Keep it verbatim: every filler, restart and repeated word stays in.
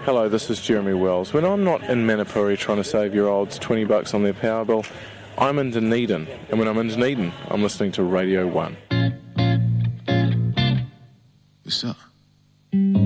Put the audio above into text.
Hello, this is Jeremy Wells. When I'm not in Manapuri trying to save your olds twenty bucks on their power bill, I'm in Dunedin. And when I'm in Dunedin, I'm listening to Radio one. What's up?